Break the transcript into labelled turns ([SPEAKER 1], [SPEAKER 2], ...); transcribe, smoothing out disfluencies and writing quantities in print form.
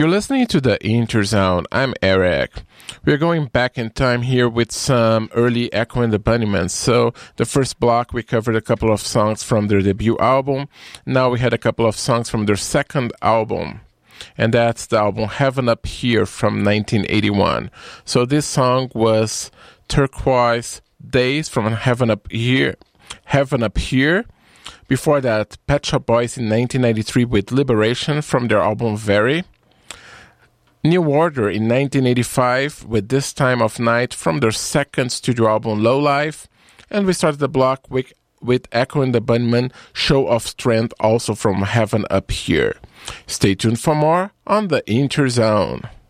[SPEAKER 1] You're listening to the Interzone. I'm Eric. We're going back in time here with some early Echo and the Bunnymen. So the first block, we covered a couple of songs from their debut album. Now we had a couple of songs from their second album. And that's the album Heaven Up Here from 1981. So this song was Turquoise Days from Heaven Up Here. Heaven Up Here. Before that, Pet Shop Boys in 1993 with Liberation from their album Very. New Order in 1985 with This Time of Night from their second studio album Low Life. And we started the block with Echo and the Bunnymen, Show of Strength, also from Heaven Up Here. Stay tuned for more on the Interzone.